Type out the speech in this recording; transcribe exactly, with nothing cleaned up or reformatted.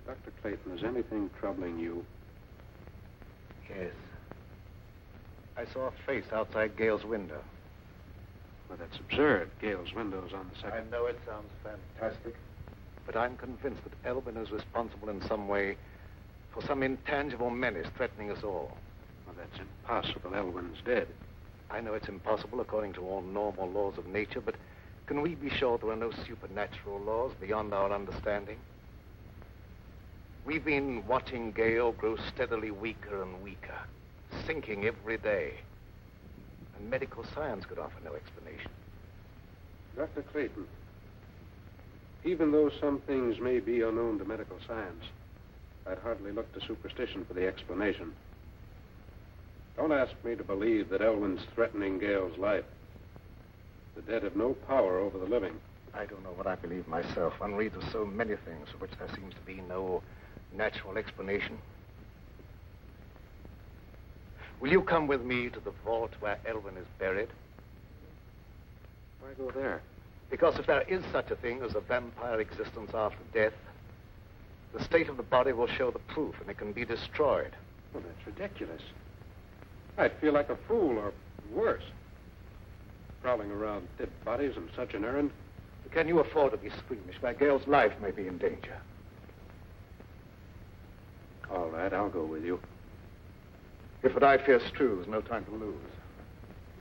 Doctor Clayton, is anything troubling you? Yes. I saw a face outside Gale's window. Well, that's absurd. Gale's window's on the second... I know it sounds fantastic, but I'm convinced that Elwyn is responsible in some way for some intangible menace threatening us all. Well, that's impossible. Elwyn's dead. I know it's impossible according to all normal laws of nature, but can we be sure there are no supernatural laws beyond our understanding? We've been watching Gale grow steadily weaker and weaker, sinking every day. And medical science could offer no explanation. Doctor Clayton, even though some things may be unknown to medical science, I'd hardly look to superstition for the explanation. Don't ask me to believe that Elwyn's threatening Gale's life. The dead have no power over the living. I don't know what I believe myself. One reads of so many things for which there seems to be no natural explanation. Will you come with me to the vault where Elwyn is buried? Why go there? Because if there is such a thing as a vampire existence after death, the state of the body will show the proof and it can be destroyed. Well, that's ridiculous. I'd feel like a fool, or worse, prowling around dead bodies on such an errand. Can you afford to be squeamish where Gale's life may be in danger? All right, I'll go with you. If what I fear is true, there's no time to lose.